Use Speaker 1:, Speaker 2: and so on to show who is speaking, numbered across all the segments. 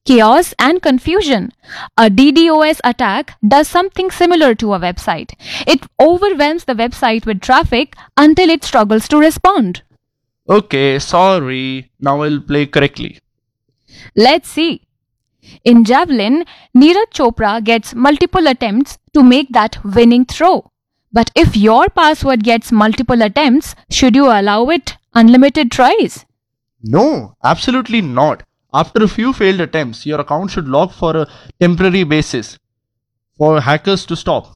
Speaker 1: chaos and confusion. A DDoS attack does something similar to a website. It overwhelms the website with traffic until it struggles to respond.
Speaker 2: Okay, sorry. Now I'll play correctly.
Speaker 1: Let's see. In javelin, Neeraj Chopra gets multiple attempts to make that winning throw. But if your password gets multiple attempts, should you allow it unlimited tries?
Speaker 2: No, absolutely not. After a few failed attempts, your account should lock for a temporary basis for hackers to stop.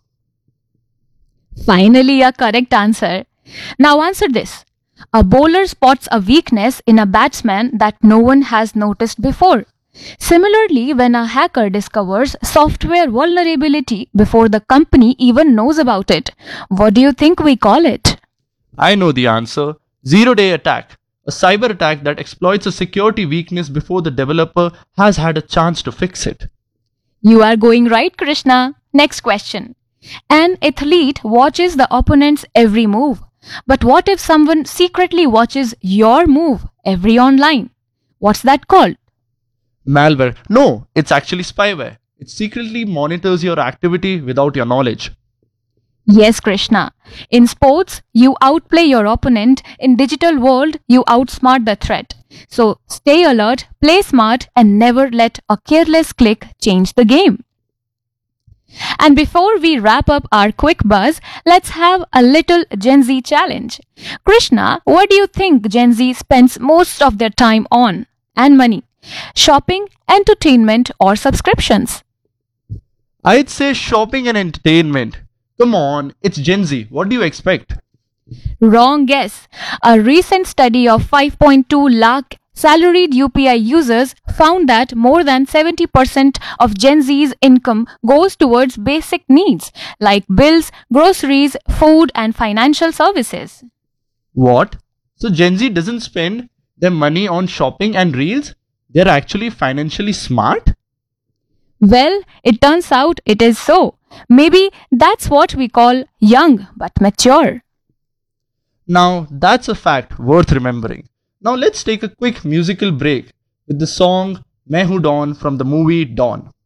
Speaker 1: Finally, a correct answer. Now answer this. A bowler spots a weakness in a batsman that no one has noticed before. Similarly, when a hacker discovers software vulnerability before the company even knows about it, what do you think we call it?
Speaker 2: I know the answer. Zero-day attack. A cyber attack that exploits a security weakness before the developer has had a chance to fix it.
Speaker 1: You are going right, Krishna. Next question. An athlete watches the opponent's every move. But what if someone secretly watches your move every online? What's that called?
Speaker 2: Malware. No, it's actually spyware. It secretly monitors your activity without your knowledge.
Speaker 1: Yes, Krishna. In sports, you outplay your opponent. In digital world, you outsmart the threat. So stay alert, play smart, and never let a careless click change the game. And before we wrap up our quick buzz, let's have a little Gen Z challenge. Krishna, what do you think Gen Z spends most of their time on and money? Shopping, entertainment, or subscriptions?
Speaker 2: I'd say shopping and entertainment. Come on, it's Gen Z. What do you expect?
Speaker 1: Wrong guess. A recent study of 5.2 lakh salaried UPI users found that more than 70% of Gen Z's income goes towards basic needs like bills, groceries, food, and financial services.
Speaker 2: What? So Gen Z doesn't spend their money on shopping and reels? They're actually financially smart?
Speaker 1: Well, it turns out it is so. Maybe that's what we call young but mature.
Speaker 2: Now, that's a fact worth remembering. Now, let's take a quick musical break with the song Main Hoon Dawn from the movie Dawn.